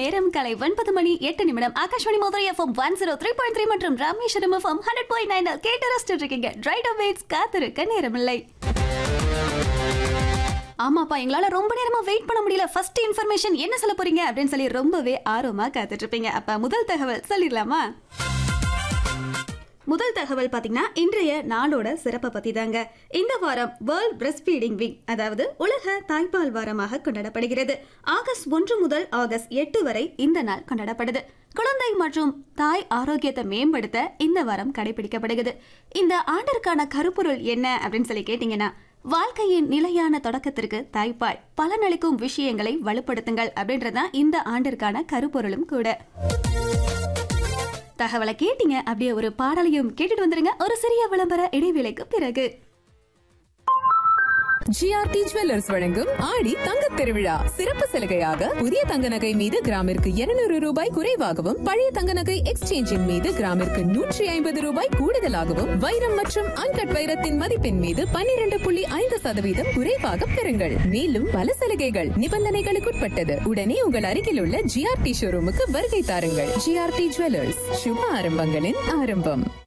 நேரம் காலை 9:08 ஆகாஷ்வாணி மதுரை FM 103.3 மற்றும் ராமேஸ்வரம் FM 100.9 கேட்டு ரசிச்சுட்டு இருக்கீங்க. ரைட் அவேட்ஸ் காத்திருக்க நேரமில்லை. ஆமாப்பா, எங்களால ரொம்ப நேரமா வெயிட் பண்ண முடியல. ஃபர்ஸ்ட் இன்ஃபர்மேஷன் என்ன சொல்ல போறீங்க அப்படின்னு சொல்லி ரொம்பவே ஆர்வமா காத்துட்டு இருப்பீங்க. அப்ப முதல் தகவல் சொல்லிடலாமா? முதல் தகவல் பாத்தீங்கன்னா இன்றைய நாளோட சிறப்பை பத்தி தாங்க. இந்த வாரம் வேர்ல்ட் பிரஸ்ட் ஃபீடிங் வீக், அதாவது உலக தாய்ப்பால் வாரமாக கொண்டாடப்படுகிறது. ஆகஸ்ட் 1 முதல் ஆகஸ்ட் 8 வரை இந்த நாள் கொண்டாடப்படுது. குழந்தை மற்றும் தாய் ஆரோக்கியத்தை மேம்படுத்த இந்த வாரம் கடைபிடிக்கப்படுகிறது. இந்த ஆண்டிற்கான கருப்பொருள் என்ன அப்படின்னு சொல்லி கேட்டீங்கன்னா, வாழ்க்கையின் நிலையான தொடக்கத்திற்கு தாய்ப்பால் பலனளிக்கும் விஷயங்களை வலுப்படுத்துங்கள் அப்படின்றதான் இந்த ஆண்டிற்கான கருப்பொருளும் கூட. தகவலை கேட்டீங்க. அப்படியே ஒரு பாடலையும் கேட்டுட்டு வந்துருங்க. ஒரு சிறிய விளம்பர இடைவேளைக்கு பிறகு. ஜிஆர்டி ஜுவல்லர்ஸ் வழங்கும் ஆடி தங்க திருவிழா சிறப்பு சலுகையாக புதிய தங்க நகை மீது கிராமிற்கு 200 ரூபாய் குறைவாகவும், பழைய தங்க நகை எக்ஸ்சேஞ்சின் மீது கிராமிற்கு 150 ரூபாய் கூடுதலாகவும், வைரம் மற்றும் அன்கட் வைரத்தின் மதிப்பின் மீது 12.5% குறைவாக பெறுங்கள். மேலும் பல சலுகைகள் நிபந்தனைகளுக்குட்பட்டது. உடனே உங்கள் அருகில் உள்ள ஜிஆர்டி ஷோரூமுக்கு வருகை தாருங்கள். ஜிஆர்டி ஜுவல்லர்ஸ், சுப ஆரம்பங்களின் ஆரம்பம்.